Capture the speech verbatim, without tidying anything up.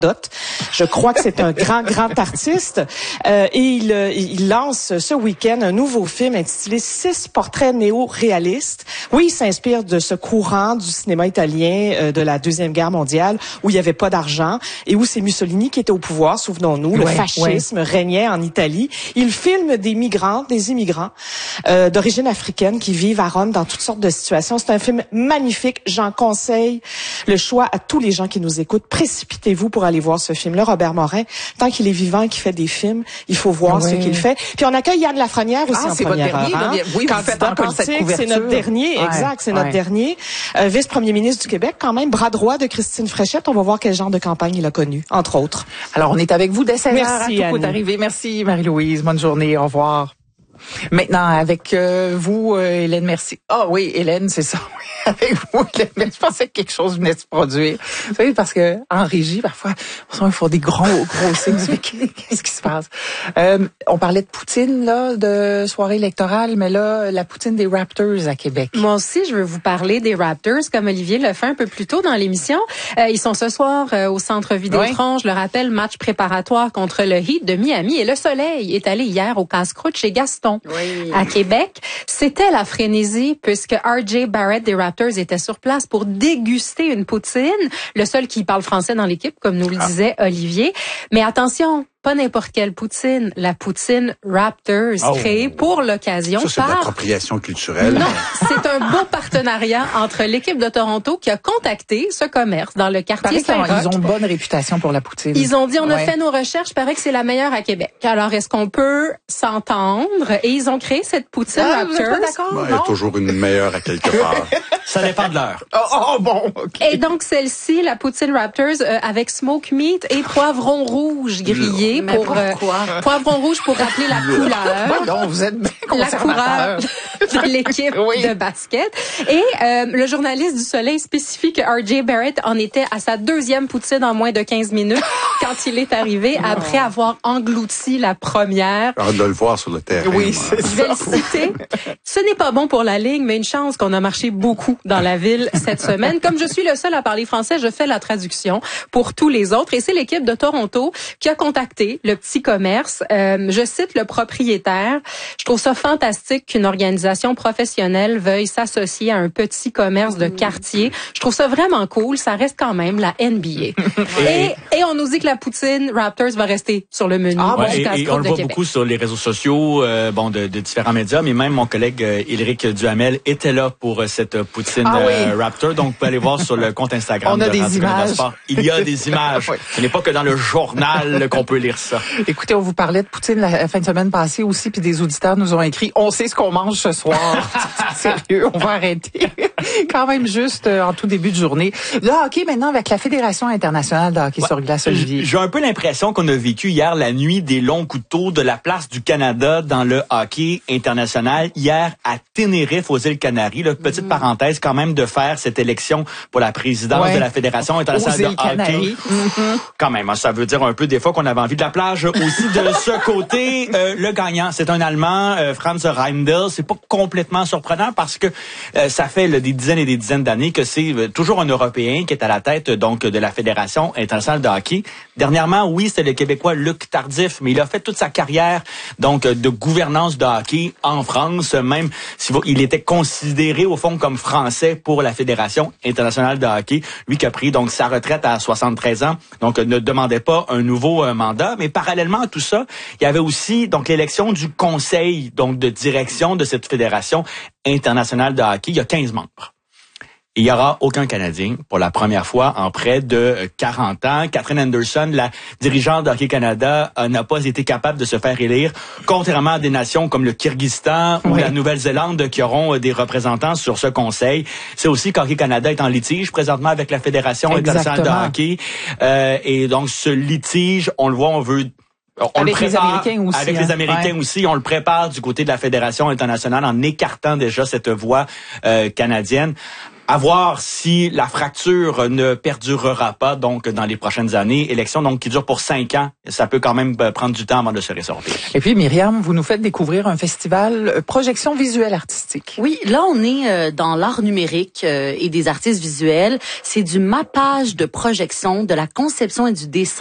Je crois que c'est un grand, grand artiste. Euh, et il, il lance ce week-end un nouveau film intitulé Six portraits néo-réalistes. Oui, il s'inspire de ce courant du cinéma italien euh, de la Deuxième Guerre mondiale où il n'y avait pas d'argent et où c'est Mussolini qui était au pouvoir, souvenons-nous. Le ouais, fascisme ouais. régnait en Italie. Il filme des migrants, des immigrants euh, d'origine africaine qui vivent à Rome dans toutes sortes de situations. C'est un film magnifique. J'en conseille le choix à tous les gens qui nous écoutent. Précipitez-vous pour aller voir ce film-là. Robert Morin, tant qu'il est vivant et qu'il fait des films, il faut voir ouais. ce qu'il fait. Puis on accueille Yann Lafrenière aussi ah, en première dernier, heure. Hein? Oui, vous faites encore cette couverture. C'est notre dernier, ouais, exact, c'est ouais. notre dernier. Euh, vice-premier ministre du Québec, quand même, bras droit de Christine Fréchette. On va voir quel genre de campagne il a connu, entre autres. Alors, on est avec vous dès seize heures. Merci, à tout est arrivé. Merci, Marie-Louise. Bonne journée. Au revoir. Maintenant, avec euh, vous, euh, Hélène, merci. Ah oui, Hélène, c'est ça. Avec vous, Hélène, je pensais que quelque chose venait de se produire. Vous savez, parce que en régie, parfois, il faut des gros, gros signes. Qu'est-ce qui se passe? Euh, on parlait de Poutine, là, de soirée électorale, mais là, la Poutine des Raptors à Québec. Moi aussi, je veux vous parler des Raptors, comme Olivier le fait un peu plus tôt dans l'émission. Euh, ils sont ce soir euh, au Centre Vidéotron. Oui. Je le rappelle, match préparatoire contre le Heat de Miami. Et le Soleil est allé hier au casse-croûte chez Gaston. Oui. À Québec. C'était la frénésie puisque R J Barrett des Raptors était sur place pour déguster une poutine. Le seul qui parle français dans l'équipe, comme nous le ah. disait Olivier. Mais attention, pas n'importe quelle poutine, la poutine Raptors, oh. créée pour l'occasion par... Ça, c'est de l'appropriation culturelle. Non, c'est un beau partenariat entre l'équipe de Toronto qui a contacté ce commerce dans le quartier Saint-Roch. Ils ont une bonne réputation pour la poutine. Ils ont dit, on a ouais. fait nos recherches, paraît que c'est la meilleure à Québec. Alors, est-ce qu'on peut s'entendre? Et ils ont créé cette poutine ah, Raptors. Vous êtes pas d'accord? Ben, il y a toujours une meilleure à quelque part. Ça dépend de l'heure. Oh, oh bon, OK. Et donc, celle-ci, la poutine Raptors, euh, avec smoke meat et poivron rouge grillé. Mais pour euh, poivron rouge pour rappeler la couleur. Non, vous êtes bien la couleur de l'équipe oui. de basket. Et euh, le journaliste du Soleil spécifie que R J Barrett en était à sa deuxième poutine en moins de quinze minutes quand il est arrivé oh. après avoir englouti la première. Hâte de le voir sur le terrain. Oui, c'est Je vais le citer. Ce n'est pas bon pour la ligne, mais une chance qu'on a marché beaucoup dans la ville cette semaine. Comme je suis le seul à parler français, je fais la traduction pour tous les autres. Et c'est l'équipe de Toronto qui a contacté le petit commerce. Euh, je cite le propriétaire. Je trouve ça fantastique qu'une organisation professionnelle veuille s'associer à un petit commerce de quartier. Je trouve ça vraiment cool. Ça reste quand même la N B A. et, et on nous dit que la poutine Raptors va rester sur le menu ah, du ouais, casse-croûte et, et on le voit Québec. beaucoup sur les réseaux sociaux, euh, bon, de, de différents médias, mais même mon collègue euh, Éric Duhamel était là pour euh, cette poutine ah, oui. euh, Raptor. Donc, vous pouvez aller voir sur le compte Instagram. On a de des Radio images. Il y a des images. Oui. Ce n'est pas que dans le journal qu'on peut lire ça. Écoutez, on vous parlait de poutine la fin de semaine passée aussi, puis des auditeurs nous ont écrit « On sait ce qu'on mange ce soir. » Sérieux, on va arrêter. Quand même juste euh, en tout début de journée. Le hockey maintenant avec la Fédération internationale de hockey ouais. sur glace, Olivier. J'ai un peu l'impression qu'on a vécu hier la nuit des longs couteaux de la place du Canada dans le hockey international. Hier à Tenerife, aux îles Canaries. Là, petite mmh. parenthèse quand même de faire cette élection pour la présidence ouais. de la Fédération internationale de hockey. Mmh. Quand même, hein, ça veut dire un peu des fois qu'on avait envie de la plage aussi de ce côté. Euh, le gagnant, c'est un Allemand, euh, Franz Reindl. C'est pas complètement surprenant parce que euh, ça fait là, des dizaines et des dizaines d'années que c'est euh, toujours un Européen qui est à la tête donc de la Fédération internationale de hockey. Dernièrement, oui, c'était le Québécois Luc Tardif, mais il a fait toute sa carrière donc de gouvernance de hockey en France, même si il était considéré au fond comme français pour la Fédération internationale de hockey. Lui qui a pris donc sa retraite à soixante-treize ans, donc ne demandait pas un nouveau euh, mandat, mais parallèlement à tout ça, il y avait aussi donc l'élection du conseil donc de direction de cette Fédération internationale de hockey. Il y a quinze membres. Il n'y aura aucun Canadien pour la première fois en près de quarante ans. Catherine Anderson, la dirigeante de Hockey Canada, n'a pas été capable de se faire élire, contrairement à des nations comme le Kyrgyzstan oui. ou la Nouvelle-Zélande qui auront des représentants sur ce conseil. C'est aussi qu'Hockey Canada est en litige présentement avec la Fédération Exactement. internationale de hockey. Euh, et donc, ce litige, on le voit, on veut... On avec le prépare, les Américains aussi. Avec hein? les Américains ouais. aussi, on le prépare du côté de la Fédération internationale en écartant déjà cette voie euh, canadienne. À voir si la fracture ne perdurera pas donc dans les prochaines années. Élection donc qui dure pour cinq ans. Ça peut quand même prendre du temps avant de se résorber. Et puis Myriam, vous nous faites découvrir un festival projection visuelle artistique. Oui, là on est dans l'art numérique et des artistes visuels. C'est du mappage de projection, de la conception et du dessin